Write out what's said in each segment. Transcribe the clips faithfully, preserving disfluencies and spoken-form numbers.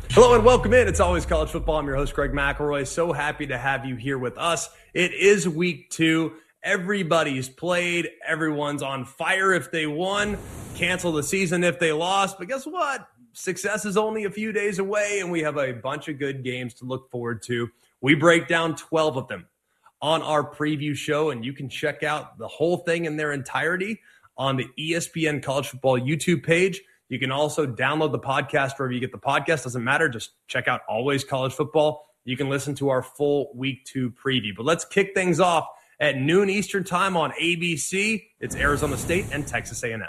Hello and welcome in. It's Always College Football. I'm your host, Greg McElroy. So happy to have you here with us. It is week two. Everybody's played. Everyone's on fire if they won. Cancel the season if they lost. But guess what? Success is only a few days away, and we have a bunch of good games to look forward to. We break down twelve of them on our preview show, and you can check out the whole thing in their entirety on the E S P N College Football YouTube page. You can also download the podcast wherever you get the podcast. Doesn't matter. Just check out Always College Football. You can listen to our full week two preview. But let's kick things off at noon Eastern time on A B C. It's Arizona State and Texas A and M.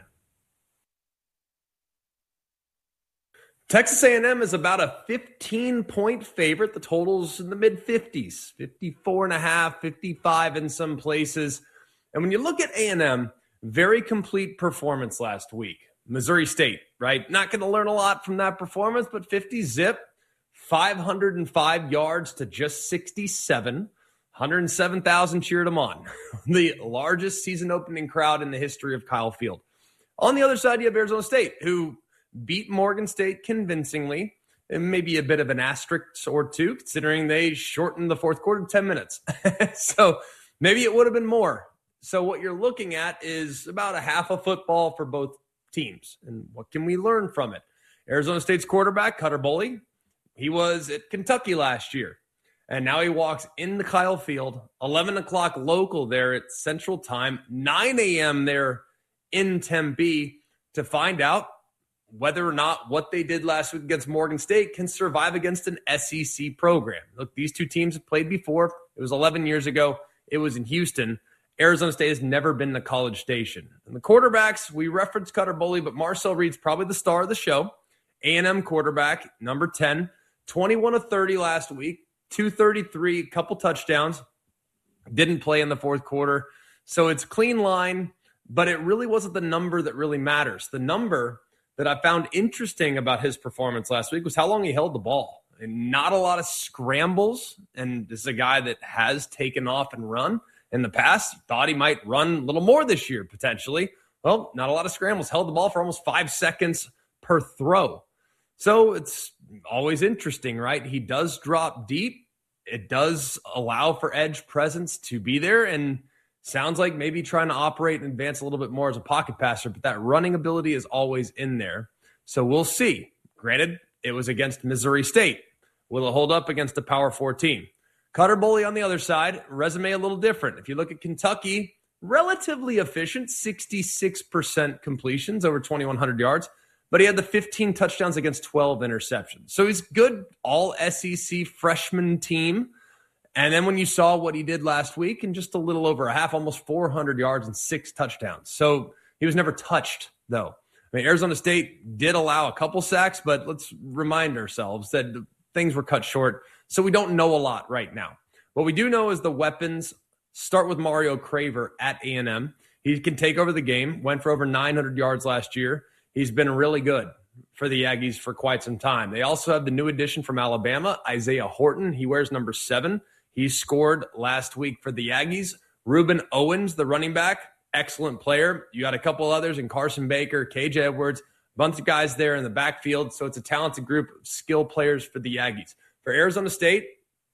Texas A and M is about a fifteen-point favorite. The total's in the mid-fifties, fifty-four and a half, fifty-five in some places. And when you look at A and M, very complete performance last week. Missouri State, right? Not going to learn a lot from that performance, but fifty zip, five hundred five yards to just sixty-seven, one hundred seven thousand cheered them on. The largest season opening crowd in the history of Kyle Field. On the other side, you have Arizona State, who beat Morgan State convincingly, and maybe a bit of an asterisk or two, considering they shortened the fourth quarter to ten minutes. So maybe it would have been more. So what you're looking at is about a half a football for both teams. And what can we learn from it? Arizona State's quarterback, Cutter Boley, he was at Kentucky last year. And now he walks into Kyle Field, eleven o'clock local there at Central Time, nine a.m. there in Tempe, to find out whether or not what they did last week against Morgan State can survive against an S E C program. Look, these two teams have played before. It was eleven years ago. It was in Houston. Arizona State has never been the College Station. And the quarterbacks, we referenced Cutter Boley, but Marcel Reed's probably the star of the show. A and M quarterback, number ten, twenty-one of thirty last week, two thirty-three, a couple touchdowns. Didn't play in the fourth quarter. So it's clean line, but it really wasn't the number that really matters. The number that I found interesting about his performance last week was how long he held the ball. And not a lot of scrambles, and this is a guy that has taken off and run in the past. Thought he might run a little more this year, potentially. Well, not a lot of scrambles. Held the ball for almost five seconds per throw. So it's always interesting, right? He does drop deep. It does allow for edge presence to be there, and sounds like maybe trying to operate and advance a little bit more as a pocket passer, but that running ability is always in there. So we'll see. Granted, it was against Missouri State. Will it hold up against a Power Four team? Cutter Boley on the other side, resume a little different. If you look at Kentucky, relatively efficient, sixty-six percent completions, over twenty-one hundred yards, but he had the fifteen touchdowns against twelve interceptions. So he's good all S E C freshman team. And then when you saw what he did last week, in just a little over a half, almost four hundred yards and six touchdowns. So he was never touched, though. I mean, Arizona State did allow a couple sacks, but let's remind ourselves that things were cut short. So we don't know a lot right now. What we do know is the weapons start with Mario Craver at A and M. He can take over the game, went for over nine hundred yards last year. He's been really good for the Aggies for quite some time. They also have the new addition from Alabama, Isaiah Horton. He wears number seven. He scored last week for the Aggies. Reuben Owens, the running back, excellent player. You got a couple others in Carson Baker, K J Edwards, a bunch of guys there in the backfield. So it's a talented group of skill players for the Aggies. For Arizona State,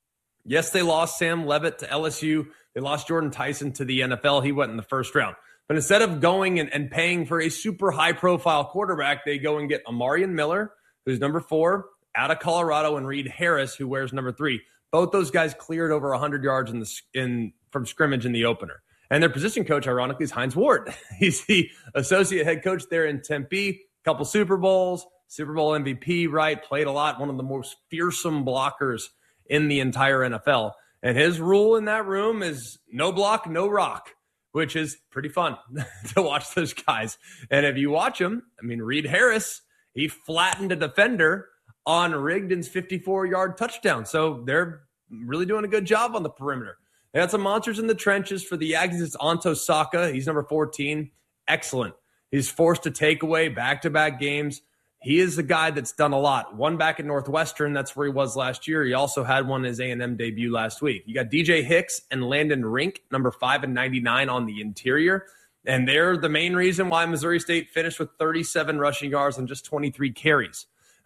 yes, they lost Sam Levitt to L S U. They lost Jordan Tyson to the N F L. He went in the first round. But instead of going and, and paying for a super high-profile quarterback, they go and get Amarian Miller, who's number four, out of Colorado, and Reed Harris, who wears number three. Both those guys cleared over one hundred yards in the in from scrimmage in the opener. And their position coach, ironically, is Hines Ward. He's the associate head coach there in Tempe. A couple Super Bowls, Super Bowl M V P, right? Played a lot. One of the most fearsome blockers in the entire N F L. And his rule in that room is no block, no rock, which is pretty fun to watch those guys. And if you watch them, I mean, Reed Harris, he flattened a defender on Rigdon's fifty-four-yard touchdown. So they're really doing a good job on the perimeter. They had some monsters in the trenches. For the Aggies, it's Anto Saka. He's number fourteen. Excellent. He's forced to take away back-to-back games. He is the guy that's done a lot. One back at Northwestern, that's where he was last year. He also had one in his A and M debut last week. You got D J Hicks and Landon Rink, number five and ninety-nine on the interior. And they're the main reason why Missouri State finished with thirty-seven rushing yards and just twenty-three carries.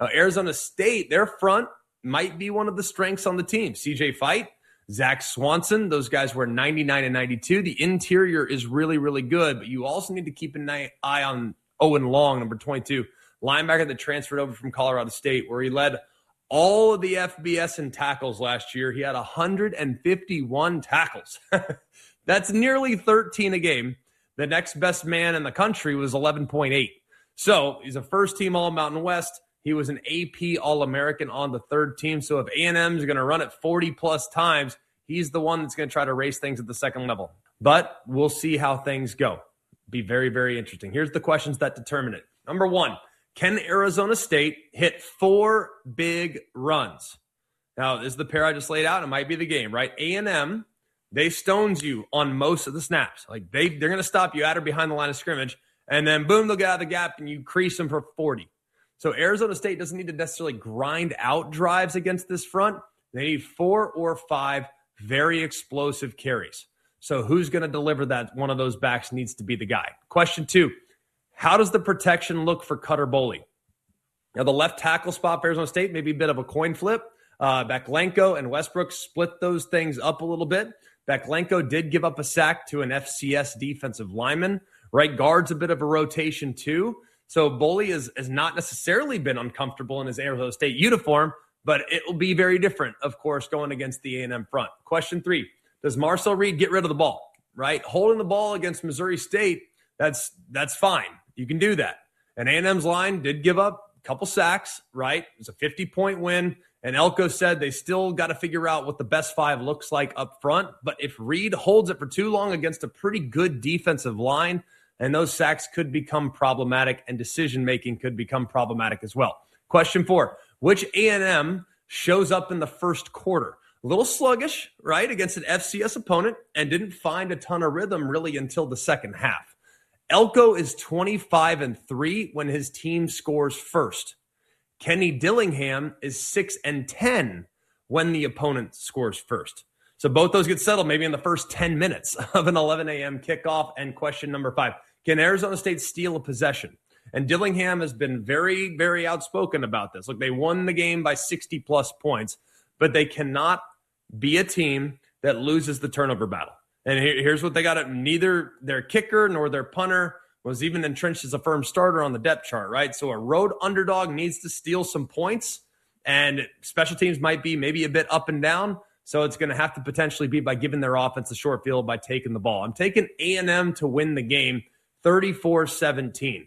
Now, Arizona State, their front might be one of the strengths on the team. C J Fight, Zach Swanson, those guys were ninety-nine and ninety-two. The interior is really, really good, but you also need to keep an eye on Owen Long, number twenty-two, linebacker that transferred over from Colorado State, where he led all of the F B S in tackles last year. He had one hundred fifty-one tackles. That's nearly thirteen a game. The next best man in the country was eleven point eight. So he's a first-team All-Mountain West. He was an A P All-American on the third team. So if A and M is going to run it forty-plus times, he's the one that's going to try to race things at the second level. But we'll see how things go. Be very, very interesting. Here's the questions that determine it. Number one, can Arizona State hit four big runs? Now, this is the pair I just laid out. It might be the game, right? A and M, they stones you on most of the snaps. Like they, they're going to stop you at or behind the line of scrimmage, and then boom, they'll get out of the gap and you crease them for forty. So Arizona State doesn't need to necessarily grind out drives against this front. They need four or five very explosive carries. So who's going to deliver that? One of those backs needs to be the guy. Question two, how does the protection look for Cutter Boley? Now, the left tackle spot for Arizona State may be a bit of a coin flip. Uh, Beklenko and Westbrook split those things up a little bit. Beklenko did give up a sack to an F C S defensive lineman. Right guard's a bit of a rotation too. So Boley has, has not necessarily been uncomfortable in his Arizona State uniform, but it will be very different, of course, going against the A and M front. Question three, does Marcel Reed get rid of the ball, right? Holding the ball against Missouri State, that's that's fine. You can do that. And A and M's line did give up a couple sacks, right? It was a fifty-point win. And Elko said they still got to figure out what the best five looks like up front. But if Reed holds it for too long against a pretty good defensive line, and those sacks could become problematic and decision-making could become problematic as well. Question four, which A and M shows up in the first quarter? A little sluggish, right, against an F C S opponent and didn't find a ton of rhythm really until the second half. Elko is twenty-five and three when his team scores first. Kenny Dillingham is six and ten when the opponent scores first. So both those get settled maybe in the first ten minutes of an eleven a.m. kickoff. And question number five, can Arizona State steal a possession? And Dillingham has been very, very outspoken about this. Look, they won the game by sixty-plus points, but they cannot be a team that loses the turnover battle. And here, here's what they got. Neither their kicker nor their punter was even entrenched as a firm starter on the depth chart, right? So a road underdog needs to steal some points, and special teams might be maybe a bit up and down. So it's going to have to potentially be by giving their offense a short field by taking the ball. I'm taking A and M to win the game thirty-four seventeen.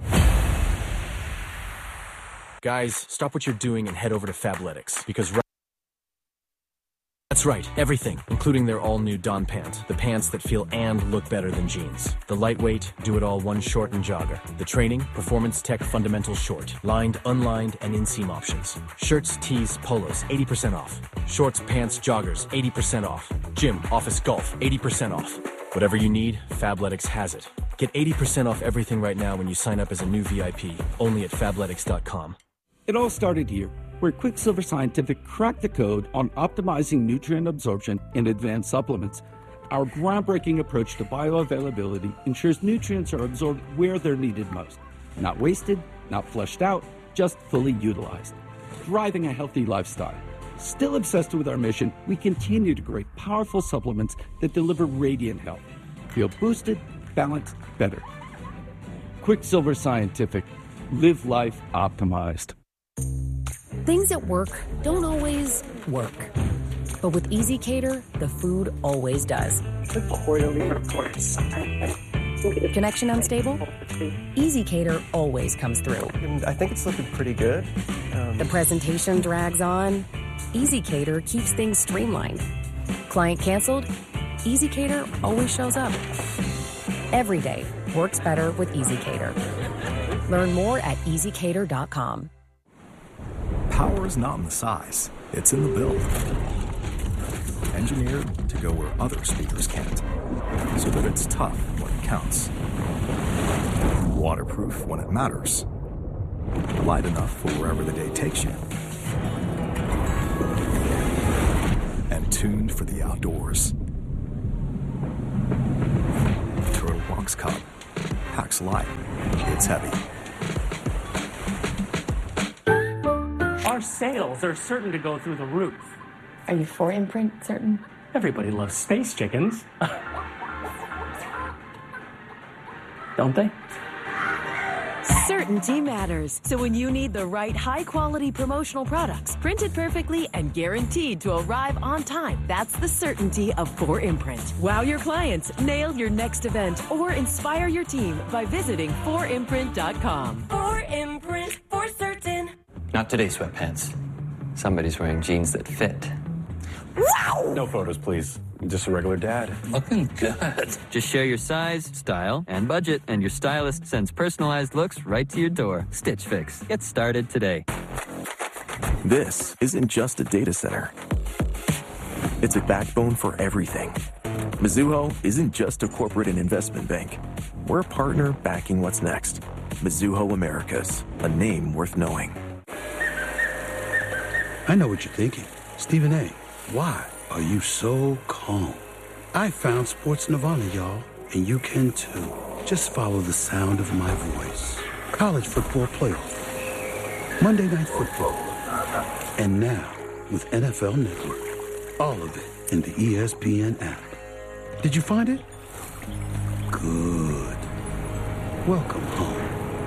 Guys, stop what you're doing and head over to Fabletics, because right That's right, everything, including their all-new Dawn pant. The pants that feel and look better than jeans. The lightweight, do-it-all one short and jogger. The training, performance tech fundamental short. Lined, unlined, and inseam options. Shirts, tees, polos, eighty percent off. Shorts, pants, joggers, eighty percent off. Gym, office, golf, eighty percent off. Whatever you need, Fabletics has it. Get eighty percent off everything right now when you sign up as a new V I P, only at fabletics dot com. It all started here, where Quicksilver Scientific cracked the code on optimizing nutrient absorption in advanced supplements. Our groundbreaking approach to bioavailability ensures nutrients are absorbed where they're needed most. Not wasted, not flushed out, just fully utilized. Driving a healthy lifestyle. Still obsessed with our mission, we continue to create powerful supplements that deliver radiant health. Feel boosted, balanced, better. Quicksilver Scientific. Live life optimized. Things at work don't always work. But with EasyCater, the food always does. Connection unstable? EasyCater always comes through. I think it's looking pretty good. Um... The presentation drags on? EasyCater keeps things streamlined. Client canceled? EasyCater always shows up. Every day works better with EasyCater. Learn more at easy cater dot com. Power is not in the size, it's in the build. Engineered to go where other speakers can't, so that it's tough when it counts. Waterproof when it matters. Light enough for wherever the day takes you. And tuned for the outdoors. Turtle Box Cub. Packs light. It's heavy. Our sales are certain to go through the roof. Are you for Imprint certain? Everybody loves space chickens. Don't they? Certainty matters. So when you need the right high-quality promotional products, printed perfectly and guaranteed to arrive on time, that's the certainty of four Imprint. Wow your clients, nail your next event, or inspire your team by visiting four imprint dot com. four Imprint, for certain. Not today, sweatpants. Somebody's wearing jeans that fit. Wow! No photos, please. I'm just a regular dad. Looking good. Just share your size, style, and budget, and your stylist sends personalized looks right to your door. Stitch Fix. Get started today. This isn't just a data center. It's a backbone for everything. Mizuho isn't just a corporate and investment bank. We're a partner backing what's next. Mizuho Americas, a name worth knowing. I know what you're thinking. Stephen A., why are you so calm? I found Sports Nirvana, y'all, and you can too. Just follow the sound of my voice. College football playoff, Monday Night Football, and now with N F L Network. All of it in the E S P N app. Did you find it? Good. Welcome home.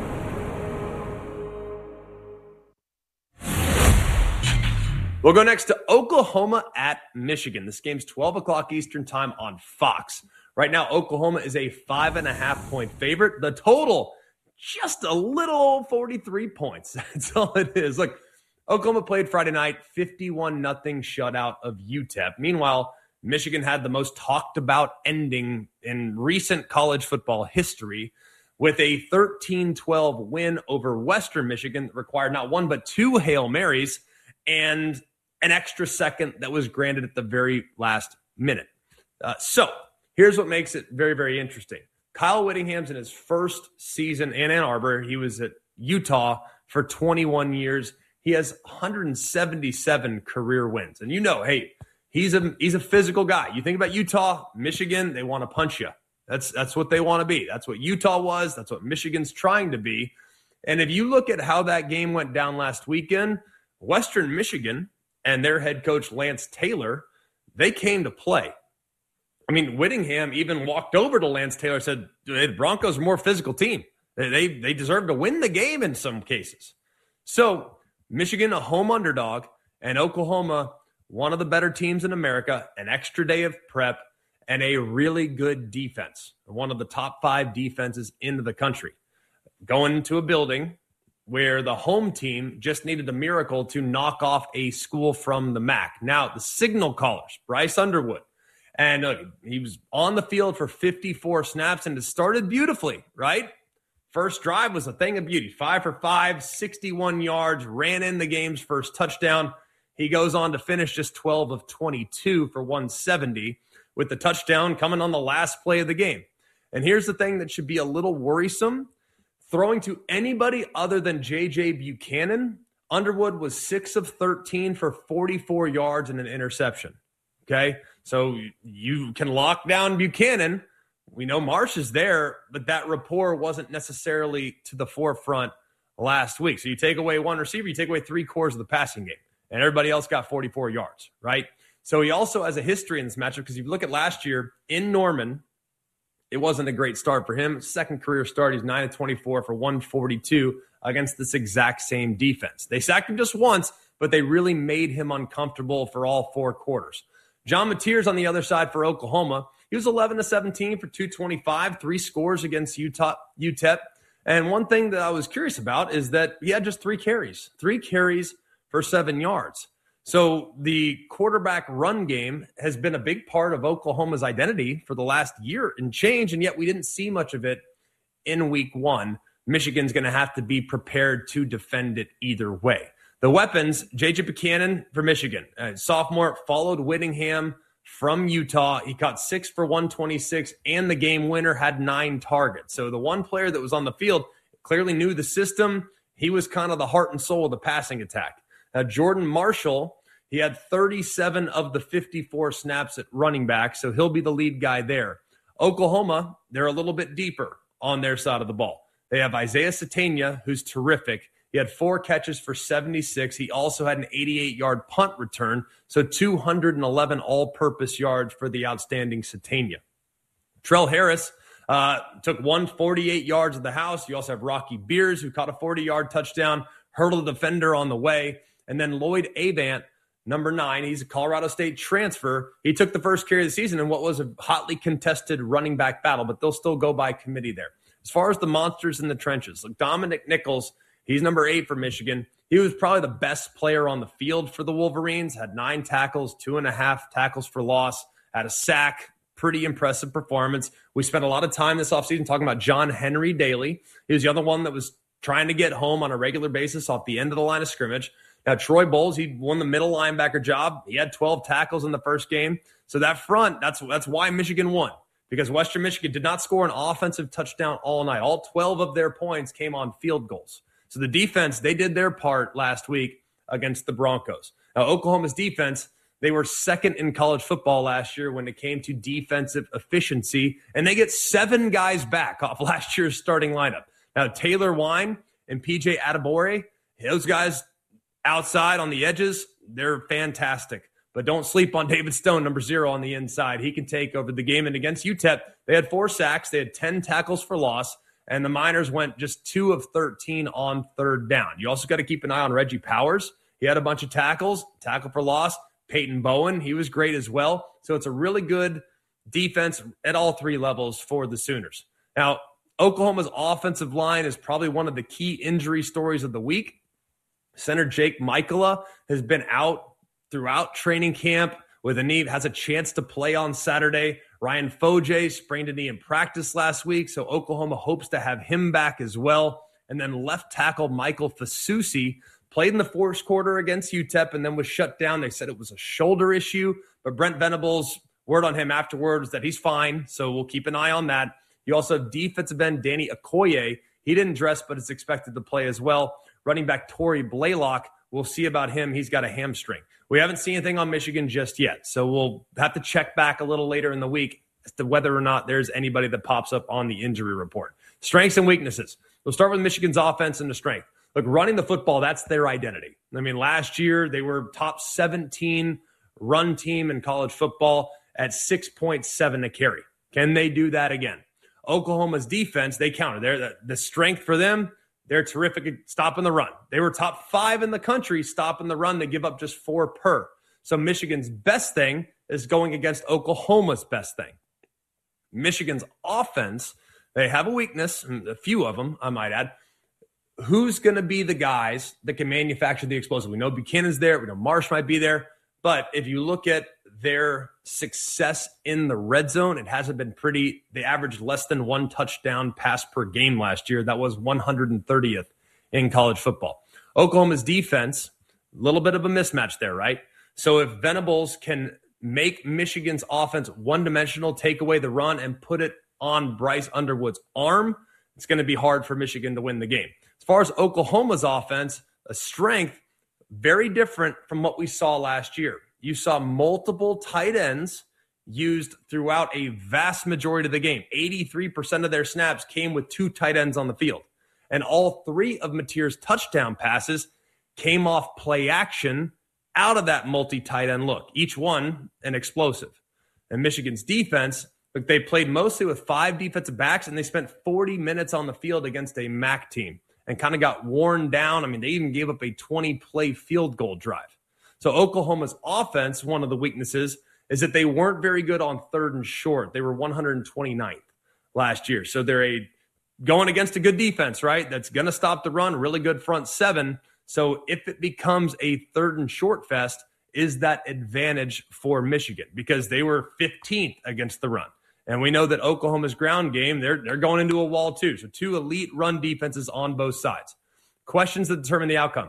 We'll go next to Oklahoma at Michigan. This game's twelve o'clock Eastern time on Fox. Right now, Oklahoma is a five and a half point favorite. The total, just a little forty-three points. That's all it is. Look, Oklahoma played Friday night, fifty-one nothing shutout of U T E P. Meanwhile, Michigan had the most talked about ending in recent college football history with a thirteen twelve win over Western Michigan that required not one but two Hail Marys and an extra second that was granted at the very last minute. Uh, so here's what makes it very, very interesting. Kyle Whittingham's in his first season in Ann Arbor. He was at Utah for twenty-one years. He has one hundred seventy-seven career wins. And you know, hey, he's a he's a physical guy. You think about Utah, Michigan, they want to punch you. That's that's what they want to be. That's what Utah was. That's what Michigan's trying to be. And if you look at how that game went down last weekend, Western Michigan and their head coach, Lance Taylor, they came to play. I mean, Whittingham even walked over to Lance Taylor and said, the Broncos are a more physical team. They, they, they deserve to win the game in some cases. So Michigan, a home underdog, and Oklahoma, one of the better teams in America, an extra day of prep, and a really good defense, one of the top five defenses in the country. Going to a building where the home team just needed a miracle to knock off a school from the M A C. Now, the signal callers, Bryce Underwood, and uh, he was on the field for fifty-four snaps, and it started beautifully, right? First drive was a thing of beauty. Five for five, sixty-one yards, ran in the game's first touchdown. He goes on to finish just twelve of twenty-two for one seventy, with the touchdown coming on the last play of the game. And here's the thing that should be a little worrisome. Throwing to anybody other than J J Buchanan, Underwood was six of thirteen for forty-four yards and an interception. Okay, so you can lock down Buchanan. We know Marsh is there, but that rapport wasn't necessarily to the forefront last week. So you take away one receiver, you take away three quarters of the passing game, and everybody else got forty-four yards, right? So he also has a history in this matchup because if you look at last year in Norman, it wasn't a great start for him. Second career start, he's nine of twenty-four for one forty-two against this exact same defense. They sacked him just once, but they really made him uncomfortable for all four quarters. John Mateers on the other side for Oklahoma. He was eleven to seventeen for two twenty-five, three scores against Utah, U T E P. And one thing that I was curious about is that he had just three carries, three carries for seven yards. So the quarterback run game has been a big part of Oklahoma's identity for the last year and change, and yet we didn't see much of it in week one. Michigan's going to have to be prepared to defend it either way. The weapons, J J Buchanan for Michigan. Uh, sophomore followed Whittingham from Utah. He caught six for one twenty-six, and the game winner had nine targets. So the one player that was on the field clearly knew the system. He was kind of the heart and soul of the passing attack. Uh, Jordan Marshall, he had thirty-seven of the fifty-four snaps at running back, so he'll be the lead guy there. Oklahoma, they're a little bit deeper on their side of the ball. They have Isaiah Satania, who's terrific. He had four catches for seventy-six. He also had an eighty-eight-yard punt return, so two hundred eleven all-purpose yards for the outstanding Satania. Trell Harris uh, took one hundred forty-eight yards of the house. You also have Rocky Beers, who caught a forty-yard touchdown, hurdled a defender on the way. And then Lloyd Avant, number nine, he's a Colorado State transfer. He took the first carry of the season in what was a hotly contested running back battle, but they'll still go by committee there. As far as the monsters in the trenches, look, Dominic Nichols, he's number eight for Michigan. He was probably the best player on the field for the Wolverines, had nine tackles, two and a half tackles for loss, had a sack. Pretty impressive performance. We spent a lot of time this offseason talking about John Henry Daly. He was the other one that was trying to get home on a regular basis off the end of the line of scrimmage. Now, Troy Bowles, he won the middle linebacker job. He had twelve tackles in the first game. So that front, that's, that's why Michigan won, because Western Michigan did not score an offensive touchdown all night. All twelve of their points came on field goals. So the defense, they did their part last week against the Broncos. Now, Oklahoma's defense, they were second in college football last year when it came to defensive efficiency, and they get seven guys back off last year's starting lineup. Now, Taylor Wine and P J Adebore, those guys outside on the edges, they're fantastic. But don't sleep on David Stone, number zero on the inside. He can take over the game. And against U T E P, they had four sacks. They had ten tackles for loss, and the Miners went just two of thirteen on third down. You also got to keep an eye on Reggie Powers. He had a bunch of tackles, tackle for loss. Peyton Bowen, he was great as well. So it's a really good defense at all three levels for the Sooners. Now, Oklahoma's offensive line is probably one of the key injury stories of the week. Center Jake Michaela has been out throughout training camp with a knee, has a chance to play on Saturday. Ryan Foje sprained a knee in practice last week, so Oklahoma hopes to have him back as well. And then left tackle Michael Fasusi played in the fourth quarter against U T E P and then was shut down. They said it was a shoulder issue, but Brent Venables' word on him afterward was that he's fine, so we'll keep an eye on that. You also have defensive end Danny Okoye. He didn't dress, but is expected to play as well. Running back Torrey Blaylock, we'll see about him. He's got a hamstring. We haven't seen anything on Michigan just yet, so we'll have to check back a little later in the week as to whether or not there's anybody that pops up on the injury report. Strengths and weaknesses. We'll start with Michigan's offense and the strength. Look, running the football, that's their identity. I mean, last year they were top seventeen run team in college football at six point seven a carry. Can they do that again? Oklahoma's defense, they counter. They're the, the strength for them, they're terrific at stopping the run. They were top five in the country stopping the run. They give up just four per. So Michigan's best thing is going against Oklahoma's best thing. Michigan's offense, they have a weakness, a few of them, I might add. Who's going to be the guys that can manufacture the explosive? We know Buchanan's there. We know Marsh might be there. But if you look at their success in the red zone, it hasn't been pretty. They averaged less than one touchdown pass per game last year. That was one hundred thirtieth in college football. Oklahoma's defense, a little bit of a mismatch there, right? So if Venables can make Michigan's offense one-dimensional, take away the run, and put it on Bryce Underwood's arm, it's going to be hard for Michigan to win the game. As far as Oklahoma's offense, a strength, very different from what we saw last year. You saw multiple tight ends used throughout a vast majority of the game. eighty-three percent of their snaps came with two tight ends on the field. And all three of Mateer's touchdown passes came off play action out of that multi-tight end look, each one an explosive. And Michigan's defense, look, they played mostly with five defensive backs, and they spent forty minutes on the field against a M A C team and kind of got worn down. I mean, they even gave up a twenty-play field goal drive. So Oklahoma's offense, one of the weaknesses, is that they weren't very good on third and short. They were one hundred twenty-ninth last year. So they're a going against a good defense, right? That's going to stop the run, really good front seven. So if it becomes a third and short fest, is that advantage for Michigan? Because they were fifteenth against the run. And we know that Oklahoma's ground game, they're, they're going into a wall too. So two elite run defenses on both sides. Questions that determine the outcome.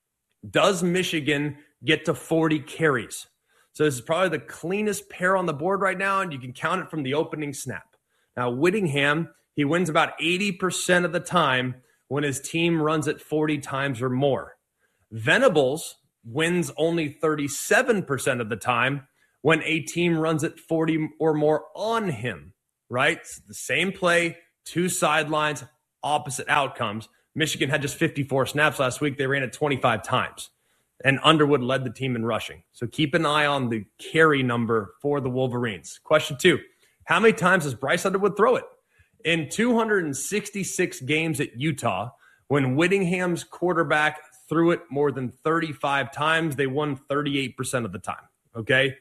Does Michigan get to forty carries? So this is probably the cleanest pair on the board right now, and you can count it from the opening snap. Now, Whittingham, he wins about eighty percent of the time when his team runs it forty times or more. Venables wins only thirty-seven percent of the time when a team runs it forty or more on him, right? It's the same play, two sidelines, opposite outcomes. Michigan had just fifty-four snaps last week. They ran it twenty-five times. And Underwood led the team in rushing. So keep an eye on the carry number for the Wolverines. Question two, how many times does Bryce Underwood throw it? In two hundred sixty-six games at Utah, when Whittingham's quarterback threw it more than thirty-five times, they won thirty-eight percent of the time, okay?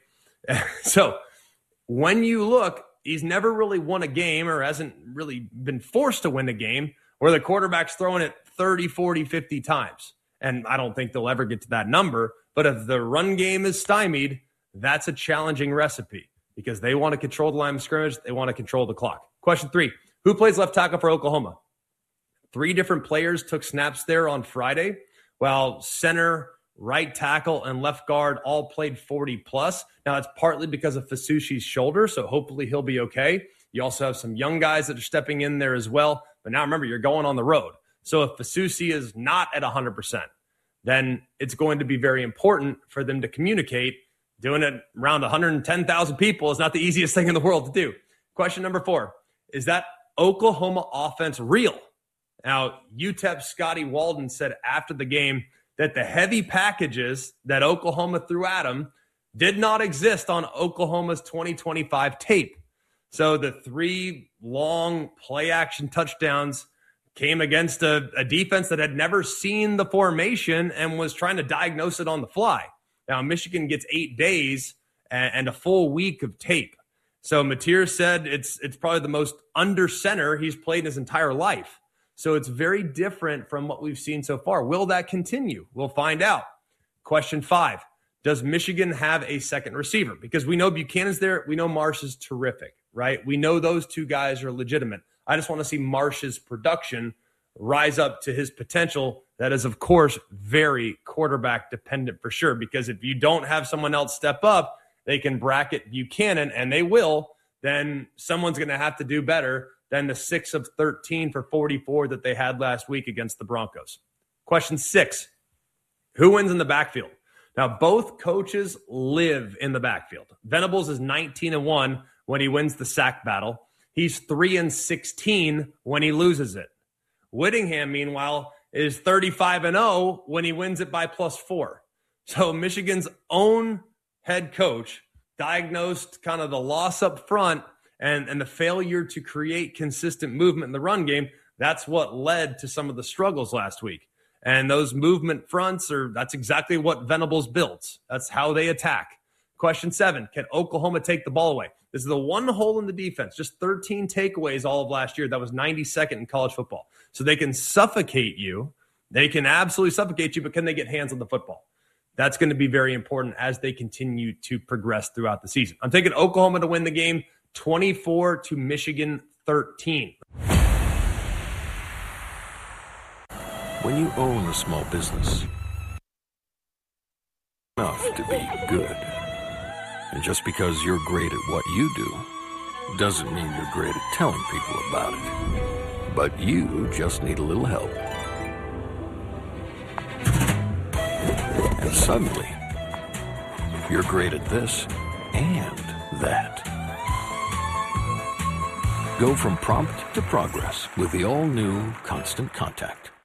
So when you look, he's never really won a game or hasn't really been forced to win a game where the quarterback's throwing it thirty, forty, fifty times. And I don't think they'll ever get to that number. But if the run game is stymied, that's a challenging recipe because they want to control the line of scrimmage. They want to control the clock. Question three, who plays left tackle for Oklahoma? Three different players took snaps there on Friday, while center, right tackle, and left guard all played forty plus. Now, it's partly because of Fasucci's shoulder, so hopefully he'll be okay. You also have some young guys that are stepping in there as well. But now remember, you're going on the road. So if Fasucci is not at one hundred percent, then it's going to be very important for them to communicate. Doing it around one hundred ten thousand people is not the easiest thing in the world to do. Question number four, is that Oklahoma offense real? Now, U T E P's Scotty Walden said after the game that the heavy packages that Oklahoma threw at him did not exist on Oklahoma's twenty twenty-five tape. So the three long play-action touchdowns came against a, a defense that had never seen the formation and was trying to diagnose it on the fly. Now, Michigan gets eight days and, and a full week of tape. So Mateer said it's it's probably the most under center he's played in his entire life. So it's very different from what we've seen so far. Will that continue? We'll find out. Question five, does Michigan have a second receiver? Because we know Buchanan's there. We know Marsh is terrific, right? We know those two guys are legitimate. I just want to see Marsh's production rise up to his potential. That is, of course, very quarterback dependent for sure, because if you don't have someone else step up, they can bracket Buchanan, and they will, then someone's going to have to do better than the six of thirteen for forty-four that they had last week against the Broncos. Question six, who wins in the backfield? Now, both coaches live in the backfield. Venables is nineteen and one when he wins the sack battle. He's three and sixteen when he loses it. Whittingham, meanwhile, is thirty-five and oh when he wins it by plus four. So Michigan's own head coach diagnosed kind of the loss up front and, and the failure to create consistent movement in the run game. That's what led to some of the struggles last week. And those movement fronts are, that's exactly what Venables builds. That's how they attack. Question seven, can Oklahoma take the ball away? This is the one hole in the defense, just thirteen takeaways all of last year. That was ninety-second in college football. So they can suffocate you. They can absolutely suffocate you, but can they get hands on the football? That's going to be very important as they continue to progress throughout the season. I'm taking Oklahoma to win the game, twenty-four to Michigan thirteen. When you own a small business, enough to be good. And just because you're great at what you do, doesn't mean you're great at telling people about it. But you just need a little help. And suddenly, you're great at this and that. Go from prompt to progress with the all-new Constant Contact.